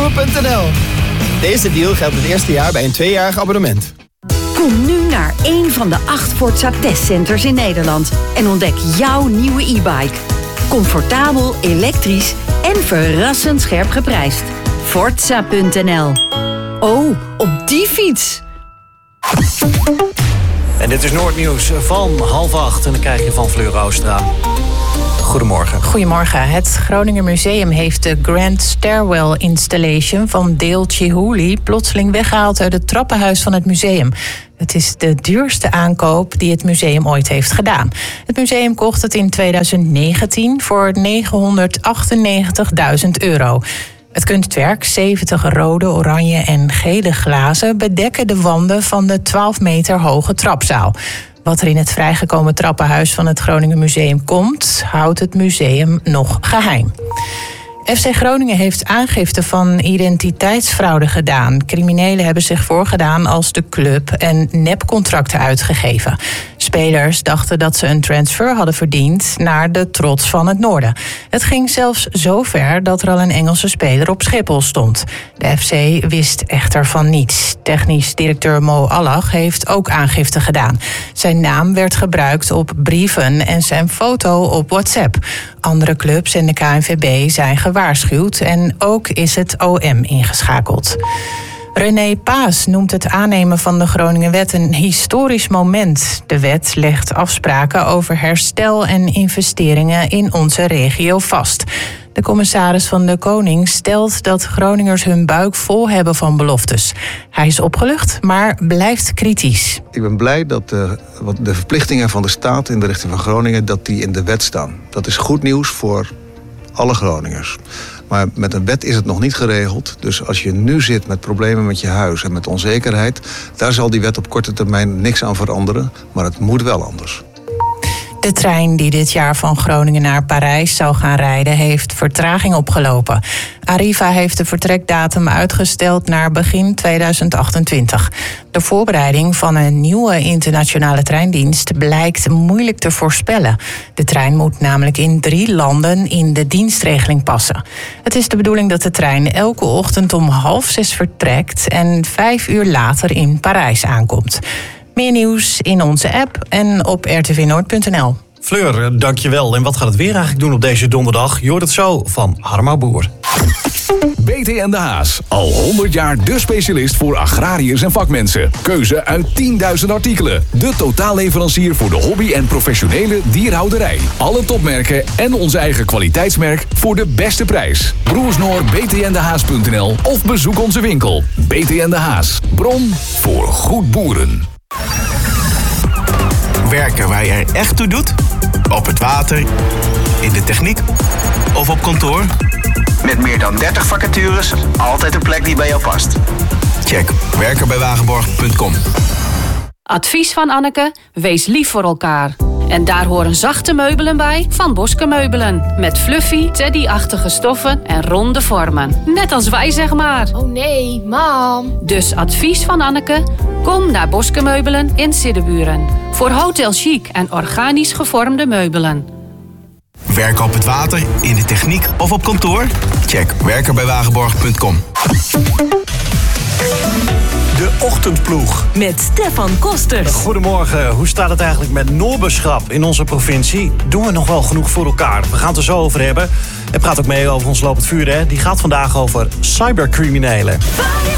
Nieuwe.nl. Deze deal geldt het eerste jaar bij een 2-jarig abonnement. Kom nu naar één van de 8 Forza testcenters in Nederland en ontdek jouw nieuwe e-bike. Comfortabel, elektrisch en verrassend scherp geprijsd. Forza.nl. Oh, op die fiets! En dit is Noordnieuws van 7:30 en dan krijg je van Fleur Oostra. Goedemorgen. Goedemorgen. Het Groninger Museum heeft de Grand Stairwell Installation van Dale Chihuly plotseling weggehaald uit het trappenhuis van het museum. Het is de duurste aankoop die het museum ooit heeft gedaan. Het museum kocht het in 2019 voor €998.000. Het kunstwerk, 70 rode, oranje en gele glazen, bedekken de wanden van de 12 meter hoge trapzaal. Wat er in het vrijgekomen trappenhuis van het Groninger Museum komt, houdt het museum nog geheim. FC Groningen heeft aangifte van identiteitsfraude gedaan. Criminelen hebben zich voorgedaan als de club en nepcontracten uitgegeven. Spelers dachten dat ze een transfer hadden verdiend naar de trots van het noorden. Het ging zelfs zo ver dat er al een Engelse speler op Schiphol stond. De FC wist echter van niets. Technisch directeur Mo Allach heeft ook aangifte gedaan. Zijn naam werd gebruikt op brieven en zijn foto op WhatsApp. Andere clubs en de KNVB zijn gewaarschuwd en ook is het OM ingeschakeld. René Paas noemt het aannemen van de Groningenwet een historisch moment. De wet legt afspraken over herstel en investeringen in onze regio vast. De commissaris van de Koning stelt dat Groningers hun buik vol hebben van beloftes. Hij is opgelucht, maar blijft kritisch. Ik ben blij dat de verplichtingen van de staat in de richting van Groningen, dat die in de wet staan. Dat is goed nieuws voor alle Groningers. Maar met een wet is het nog niet geregeld. Dus als je nu zit met problemen met je huis en met onzekerheid, daar zal die wet op korte termijn niks aan veranderen. Maar het moet wel anders. De trein die dit jaar van Groningen naar Parijs zou gaan rijden, heeft vertraging opgelopen. Arriva heeft de vertrekdatum uitgesteld naar begin 2028. De voorbereiding van een nieuwe internationale treindienst blijkt moeilijk te voorspellen. De trein moet namelijk in 3 landen in de dienstregeling passen. Het is de bedoeling dat de trein elke ochtend om 5:30 vertrekt en 5 uur later in Parijs aankomt. Meer nieuws in onze app en op rtvnoord.nl. Fleur, dankjewel. En wat gaat het weer eigenlijk doen op deze donderdag? Je hoort het zo van Harma Boer. BT en de Haas. Al 100 jaar de specialist voor agrariërs en vakmensen. Keuze uit 10.000 artikelen. De totaalleverancier voor de hobby- en professionele dierhouderij. Alle topmerken en onze eigen kwaliteitsmerk voor de beste prijs. Broersnoor, btndehaas.nl of bezoek onze winkel. BT en de Haas. Bron voor goed boeren. Werken waar je er echt toe doet? Op het water, in de techniek of op kantoor? Met meer dan 30 vacatures, altijd een plek die bij jou past. Check werkenbijwagenborg.com. Advies van Anneke, wees lief voor elkaar. En daar horen zachte meubelen bij van Boske Meubelen. Met fluffy, teddy-achtige stoffen en ronde vormen. Net als wij, zeg maar. Oh nee, mam. Dus advies van Anneke, kom naar Boske Meubelen in Siddeburen. Voor hotel chic en organisch gevormde meubelen. Werken op het water, in de techniek of op kantoor? Check werkenbijwagenborg.com. De ochtendploeg. Met Stefan Kosters. Goedemorgen. Hoe staat het eigenlijk met noorbeschap in onze provincie? Doen we nog wel genoeg voor elkaar? We gaan het er zo over hebben. En praat ook mee over ons lopend vuur, hè? Die gaat vandaag over cybercriminelen.